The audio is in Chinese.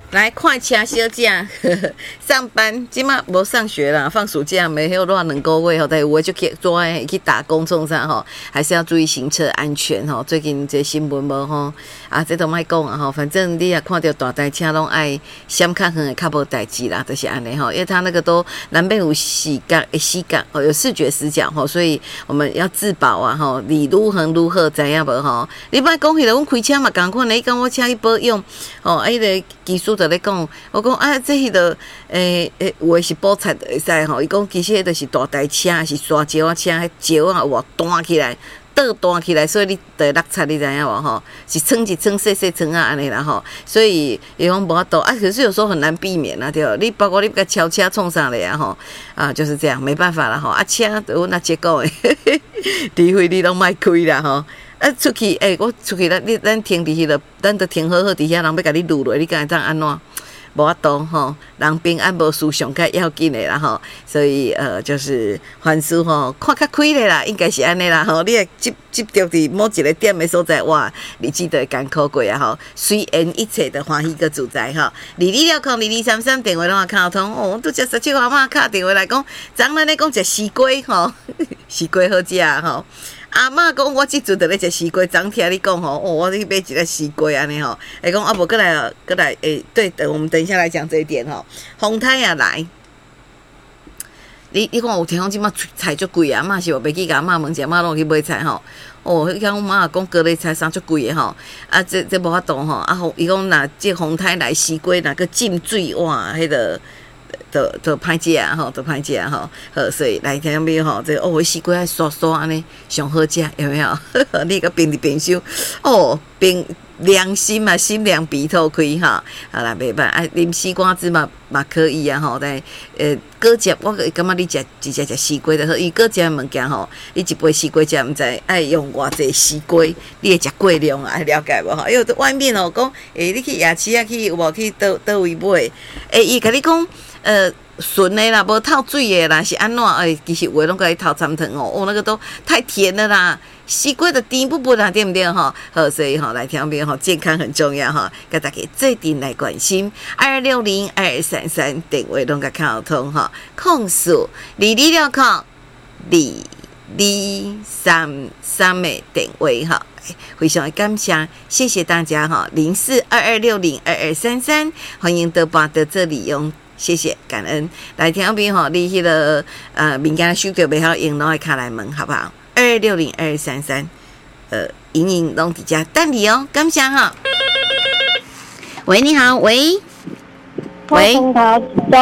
来看车小姐，上班即马无上学啦，放暑假没有偌2个月吼，但有诶就去做去打工创啥吼，还是要注意行车安全吼。最近这新闻无吼，啊，这都莫讲啊吼，反正你也看到大台车拢爱闪较远的较无代志啦，就是安尼吼，因为它那个都南边有死角吼，有视觉死角吼，所以我们要自保啊吼，你如何知影无吼？你莫讲起来，阮开车嘛共款，你讲我车去保养吼，迄个技术在咧讲，我讲啊，这迄个有诶是补漆会使吼。伊讲其实迄个是大台车，是沙石仔车，迄石仔有弹起来，倒弹起来，所以你得落漆，你知影无吼？是蹭一蹭细细蹭啊安尼啦吼。所以伊讲无法度啊，可是有时候很难避免啊，对吧？你包括你甲超车创啥咧啊吼啊，就是这样，没办法啦吼。啊，车阮那结果诶，除非你拢莫开啦吼。啊，出去我出去咱停伫迄落，咱都停好好伫遐，人要甲你录落，你敢会当安怎？无法度吼，人平安无事上较要紧的啦吼，所以就是凡事吼看较开咧啦，应该是安尼啦吼。你会集中伫某一个点的所在，哇，日子就会艰苦过啊吼。虽然一切的欢喜个自在吼，22602233电话拢也敲通哦。拄则17号妈敲电话来讲，昨咱咧讲食西瓜吼，西瓜好食吼。阿嬷讲，我即阵就咧食西瓜，昨听你讲吼，我去买一个西瓜安尼吼，会讲啊无过来，对，我们等一下来讲这一点吼。风台也来，你看有听讲即马菜足贵啊，妈是无袂记甲阿嬷问者，妈拢去买菜吼。哦，迄讲我妈讲高丽菜啥足贵的吼，啊这无法度吼，啊伊讲若这风台来西瓜若个浸水哇，迄个。就歹食啊吼，就歹食吼，好，所以来听咪吼，这西瓜爱刷刷安尼上好食，有没有？你个冰伫冰箱冰良心嘛，心凉鼻透开哈，好啦，袂歹，啊，啉西瓜汁嘛可以啊吼，但果汁我感觉你直接食西瓜就好，伊果汁的物件吼，你一杯西瓜汁毋知爱用偌济西瓜，你会食过量啊？了解无吼？因为外面吼讲，你去夜市啊去有无去倒位买？伊甲你讲。纯的啦，无透水的啦，是安怎？其实有的拢甲伊透参糖哦，那个都太甜了啦。西瓜的甜不不啦，对不对吼？好，所以吼来听边吼，健康很重要哈，甲大家做定来关心。22602233电话拢甲敲通哈，控诉22602233的电话哈。非常的感谢大家哈，0422602233，欢迎都把的这里用。谢谢，感恩。来听边吼，你迄个物件收到袂晓用，拢爱卡来问，好不好？22602233，莹拢伫遮等你哦，感谢哈。喂，你好，喂。